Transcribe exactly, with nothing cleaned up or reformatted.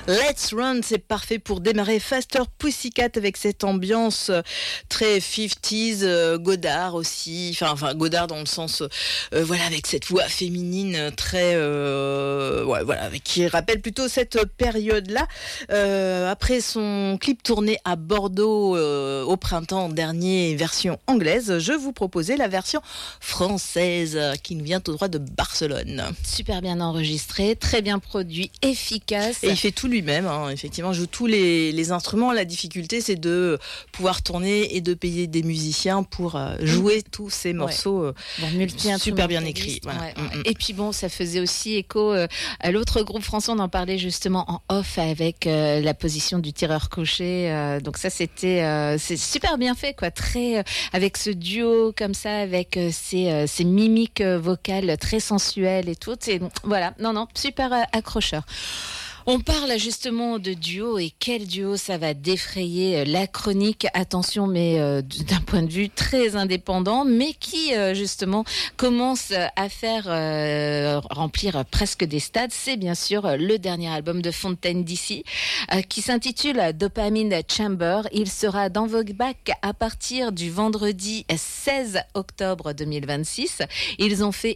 Let's Run, c'est parfait pour démarrer Faster Pussycat avec cette ambiance très cinquantaise, euh, Godard aussi, enfin, enfin Godard dans le sens, euh, voilà, avec cette voix féminine très, euh, ouais, voilà, avec, qui rappelle plutôt cette période-là. Euh, après son clip tourné à Bordeaux euh, au printemps dernier, version anglaise, je vous proposais la version française qui nous vient tout droit de Barcelone. Super bien enregistré, très bien produit, efficace. Et il fait tout lui-même, hein, effectivement, joue tous les, les instruments. La difficulté, c'est de pouvoir tourner et de payer des musiciens pour euh, jouer mmh. tous ces morceaux ouais. euh, bon, super bien écrits. Voilà. Ouais, ouais. Et puis bon, ça faisait aussi écho euh, à l'autre groupe français, on en parlait justement en off avec euh, la position du tireur cocher. Euh, donc ça, c'était euh, c'est super bien fait, quoi. Très euh, avec ce duo comme ça, avec euh, ces, euh, ces mimiques euh, vocales très sensuelles et tout. Et, voilà, non, non, super euh, accrocheur. On parle justement de duo et quel duo ça va défrayer la chronique. Attention, mais euh, d'un point de vue très indépendant, mais qui euh, justement commence à faire euh, remplir presque des stades. C'est bien sûr le dernier album de Fontaine D C euh, qui s'intitule Dopamine Chamber. Il sera dans Vogue Back à partir du vendredi seize octobre deux mille vingt-six. Ils ont fait